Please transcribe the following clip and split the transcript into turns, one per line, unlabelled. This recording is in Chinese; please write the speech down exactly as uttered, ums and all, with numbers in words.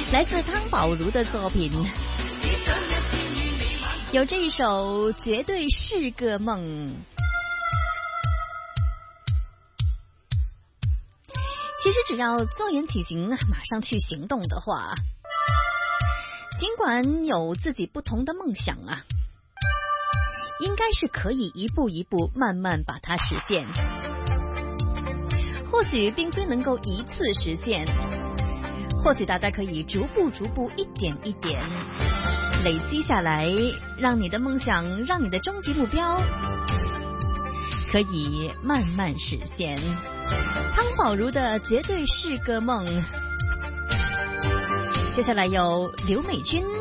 来自汤宝如的作品，有这一首《绝对是个梦》。其实只要坐言起行，马上去行动的话，尽管有自己不同的梦想啊，应该是可以一步一步慢慢把它实现。或许并非能够一次实现，或许大家可以逐步逐步一点一点累积下来，让你的梦想，让你的终极目标可以慢慢实现。汤宝如的《绝对是个梦》，接下来有刘美君